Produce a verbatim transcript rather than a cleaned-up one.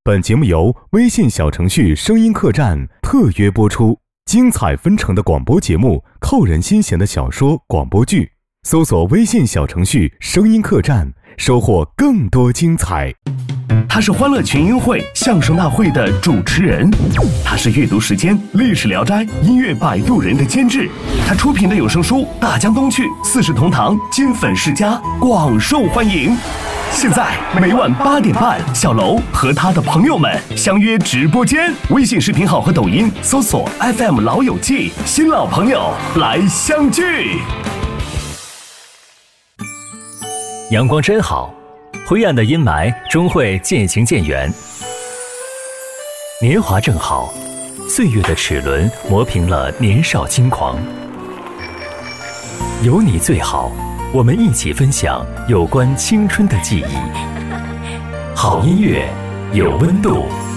本节目由微信小程序声音客栈特约播出，精彩纷呈的广播节目，扣人心弦的小说广播剧，搜索微信小程序声音客栈，收获更多精彩。 他是欢乐群英会相声大会的主持人，他是阅读时间历史聊斋音乐摆渡人的监制，他出品的有声书大江东去四世同堂金粉世家广受欢迎。现在每晚八点半，小楼和他的朋友们相约直播间，微信视频号和抖音搜索 F M 老友记，新老朋友来相聚。 阳光真好，灰暗的阴霾终会渐行渐远。年华正好，岁月的齿轮磨平了年少轻狂。有你最好，我们一起分享有关青春的记忆。好音乐，有温度，